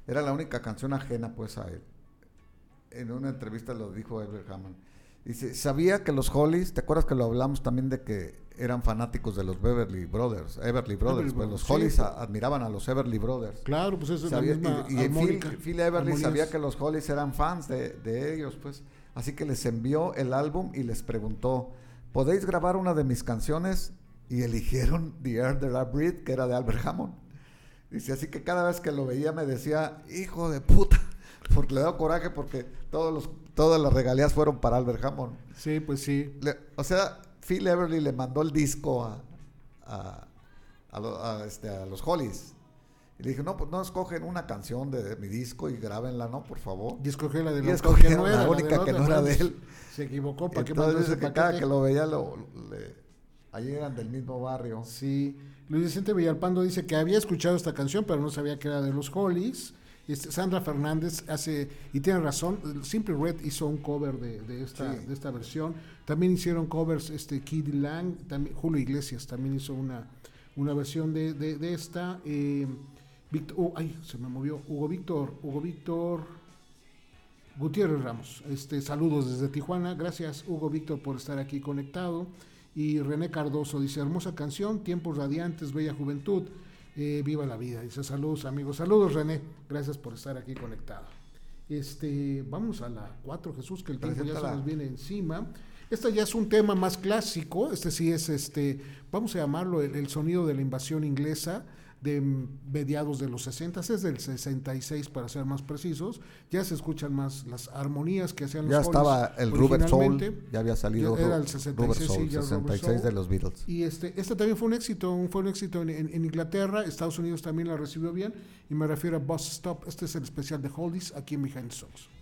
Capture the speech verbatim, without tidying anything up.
era la única canción ajena pues a él. En una entrevista lo dijo Albert Hammond. Dice, sabía que los Hollies, ¿te acuerdas que lo hablamos también de que eran fanáticos de los Beverly Brothers? Everly Brothers, pues los Hollies sí, a, admiraban a los Everly Brothers. Claro, pues eso sabía, es la misma y, y Phil, Phil Everly armonías. sabía que los Hollies eran fans de, de ellos, pues. Así que les envió el álbum y les preguntó, ¿podéis grabar una de mis canciones? Y eligieron The Air That I Breathe, que era de Albert Hammond. Dice, así que cada vez que lo veía me decía, hijo de puta, porque le da coraje porque todos los, todas las regalías fueron para Albert Hammond. Sí, pues sí. Le, o sea, Phil Everly le mandó el disco a, a, a, lo, a, este, a los Hollies. Y le dije, no, pues no escogen una canción de, de mi disco y grábenla, ¿no? Por favor. Y escogió la de y escogió que no era, la única la que no era de él. Se equivocó. ¿Para Entonces qué dice que cada que lo veía, lo, le, allí eran del mismo barrio. Sí. Luis Vicente Villalpando dice que había escuchado esta canción, pero no sabía que era de los Hollies. Este, Sandra Fernández hace, y tiene razón, Simple Red hizo un cover de, de, esta, sí. de esta versión. También hicieron covers este Kid Lang, también, Julio Iglesias también hizo una, una versión de, de, de esta. Eh, Víctor, oh, ay, se me movió. Hugo Víctor, Hugo Víctor Gutiérrez Ramos. Este, saludos desde Tijuana. Gracias, Hugo Víctor, por estar aquí conectado. Y René Cardoso dice, hermosa canción, tiempos radiantes, bella juventud. Eh, viva la vida, dice saludos amigos, saludos René, gracias por estar aquí conectado. Este, vamos a la cuatro, Jesús, que el tiempo ya se nos viene encima. Este ya es un tema más clásico, este sí es este, vamos a llamarlo el, el sonido de la invasión inglesa de mediados de los sesenta, es del sesenta y seis para ser más precisos. Ya se escuchan más las armonías que hacían los ya estaba el Rubber Soul, ya había salido ya era el sesenta y seis, Rubber Soul, sí, sesenta y seis de los Beatles. Y este, este también fue un éxito, fue un éxito en, en, en Inglaterra, Estados Unidos también la recibió bien, y me refiero a Bus Stop. Este es el especial de Oldies aquí en Behind the Songs.